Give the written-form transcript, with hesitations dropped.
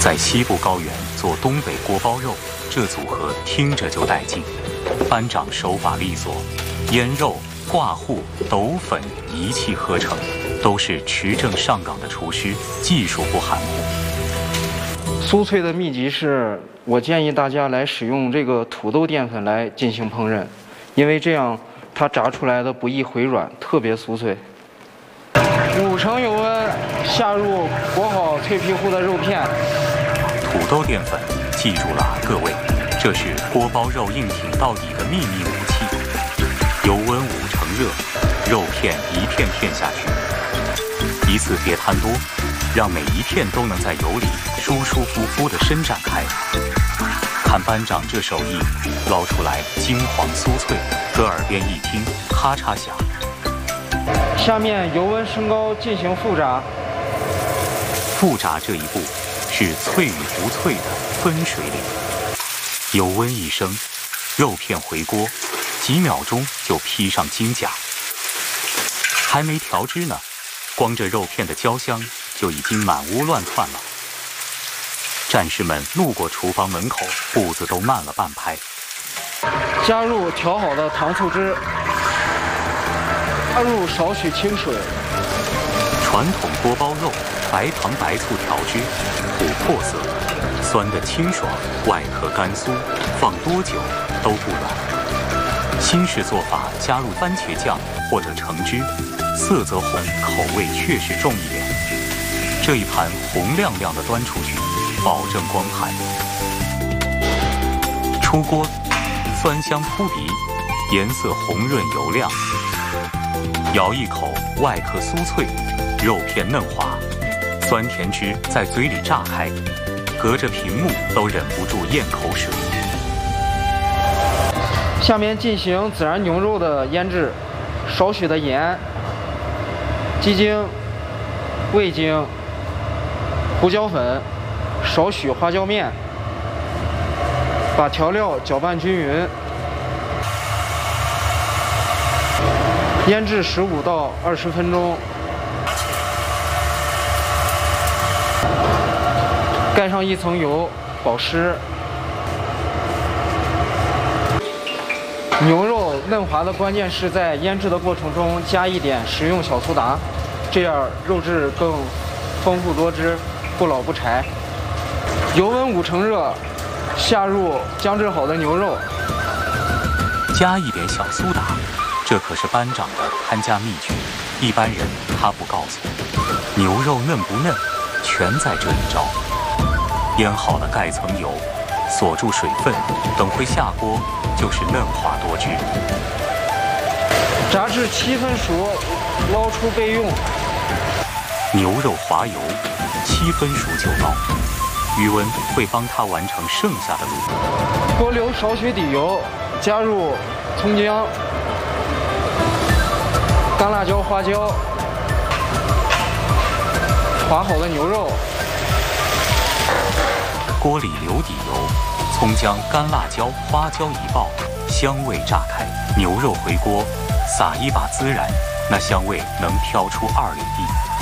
在西部高原做东北锅包肉，这组合听着就带劲。班长手法利索，腌肉、挂糊、抖粉一气呵成，都是持证上岗的厨师，技术不含糊。 酥脆的秘籍是，我建议大家来使用这个土豆淀粉来进行烹饪，因为这样它炸出来的不易回软，特别酥脆。5成油温下入裹好脆皮糊的肉片。 土豆淀粉，记住了啊，各位，这是锅包肉硬挺到底的秘密武器。油温5成热，肉片一片片下去，一次别贪多，让每一片都能在油里舒舒服服地伸展开。看班长这手艺，捞出来金黄酥脆，搁耳边一听，咔嚓响。 下面油温升高进行复炸。 复炸这一步是脆与不脆的分水岭。油温一升，肉片回锅，几秒钟就披上金甲。还没调汁呢，光这肉片的焦香就已经满屋乱窜了。战士们路过厨房门口，步子都慢了半拍。 加入调好的糖醋汁，加入少许清水。 传统锅包肉，白糖白醋调汁，琥珀色，酸的清爽，外壳干酥，放多久都不软。新式做法加入番茄酱或者橙汁，色泽红，口味确实重一点。这一盘红亮亮的端出去，保证光盘。出锅，酸香扑鼻，颜色红润油亮。咬一口，外壳酥脆，肉片嫩滑，酸甜汁在嘴里炸开，隔着屏幕都忍不住咽口水。 下面进行孜然牛肉的腌制，少许的盐、鸡精、味精、胡椒粉，少许花椒面，把调料搅拌均匀，腌制15到20分钟。盖上一层油，保湿。牛肉嫩滑的关键是在腌制的过程中加一点食用小苏打，这样肉质更丰富多汁，不老不柴。油温5成热，下入姜制好的牛肉， 加一点小苏打，这可是班长的看家秘诀，一般人他不告诉。牛肉嫩不嫩，全在这一招。腌好了盖层油，锁住水分，等会下锅就是嫩滑多汁。 炸至7分熟，捞出备用。 牛肉滑油，7分熟就捞，余温会帮它完成剩下的路。 锅留少许底油，加入葱姜、干辣椒、花椒，滑好的牛肉。 锅里留底油，葱姜、干辣椒、花椒一爆，香味炸开。牛肉回锅，撒一把孜然，那香味能飘出2里地。